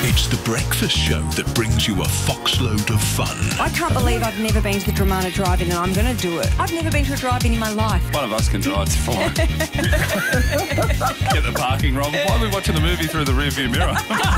It's the breakfast show that brings you a foxload of fun. I can't believe I've never been to the Dramana drive-in and I'm going to do it. I've never been to a drive-in in my life. One of us can drive, it's fine. Get the parking wrong. Why are we watching the movie through the rearview mirror?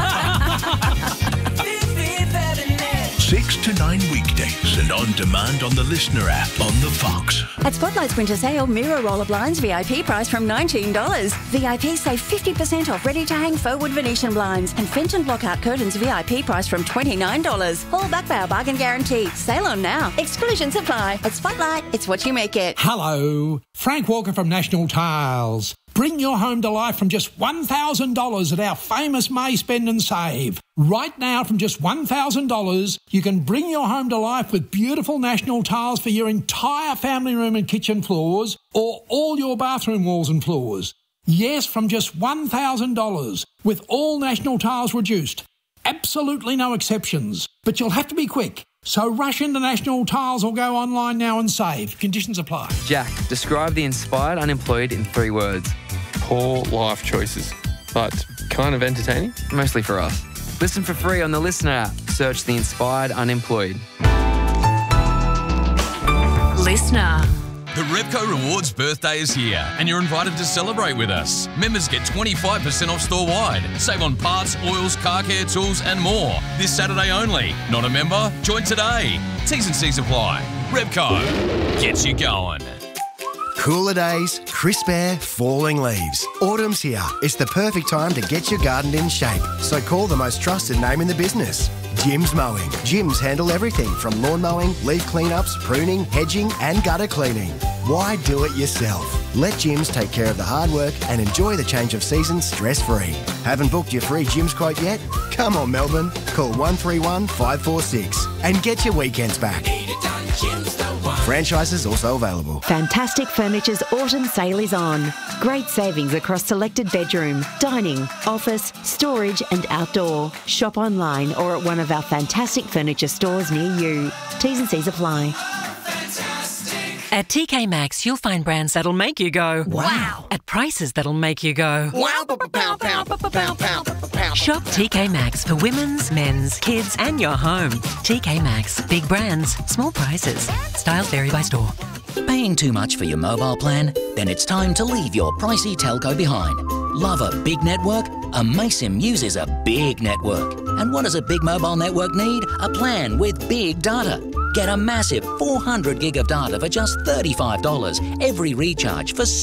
6 to 9 weekdays and on demand on the Listener app on the Fox. At Spotlight's winter sale, Mirror Roller Blinds VIP price from $19. VIP save 50% off ready-to-hang faux wood Venetian blinds and Fenton Blockout curtains VIP price from $29. All backed by our bargain guarantee. Sale on now. Exclusions apply. At Spotlight, it's what you make it. Hello, Frank Walker from National Tiles. Bring your home to life from just $1,000 at our famous May Spend and Save. Right now, from just $1,000, you can bring your home to life with beautiful National Tiles for your entire family room and kitchen floors or all your bathroom walls and floors. Yes, from just $1,000 with all National Tiles reduced. Absolutely no exceptions. But you'll have to be quick. So rush into National Tiles or go online now and save. Conditions apply. Jack, describe the inspired unemployed in 3 words. Poor life choices, but kind of entertaining. Mostly for us. Listen for free on the Listener app. Search the inspired unemployed. Listener. The Repco Rewards birthday is here and you're invited to celebrate with us. Members get 25% off store-wide. Save on parts, oils, car care, tools and more. This Saturday only. Not a member? Join today. T's and C's apply. Repco gets you going. Cooler days, crisp air, falling leaves. Autumn's here. It's the perfect time to get your garden in shape. So call the most trusted name in the business. Jim's Mowing. Jim's handle everything from lawn mowing, leaf cleanups, pruning, hedging and gutter cleaning. Why do it yourself? Let Jim's take care of the hard work and enjoy the change of season stress-free. Haven't booked your free Jim's quote yet? Come on, Melbourne. Call 131 546 and get your weekends back. Franchises also available. Fantastic Furniture's autumn sale is on. Great savings across selected bedroom, dining, office, storage and outdoor. Shop online or at one of our Fantastic Furniture stores near you. T's and C's apply. At TK Maxx, you'll find brands that'll make you go, Wow. at prices that'll make you go, Wow, pow, pow, pow, pow. Shop TK Maxx for women's, men's, kids and your home. TK Maxx. Big brands, small prices. Styles vary by store. Paying too much for your mobile plan? Then it's time to leave your pricey telco behind. Love a big network? Amaysim uses a big network. And what does a big mobile network need? A plan with big data. Get a massive 400 gig of data for just $35. Every recharge for